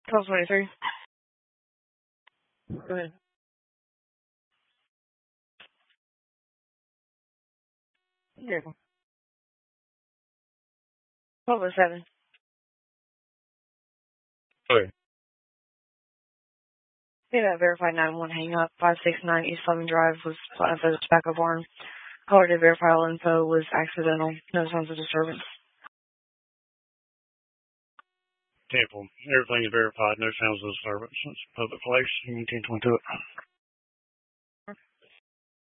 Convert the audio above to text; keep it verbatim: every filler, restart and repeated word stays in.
twelve twenty-three. Go ahead. Yeah. twelve oh seven. Okay. Yeah, that verified nine one hang up. five sixty-nine East Fleming Drive was uh, for the tobacco farm. Caller to verify all info was accidental. No signs of disturbance. Temple. Everything is verified. No sounds of disturbance. It's a public place. You can tend to it.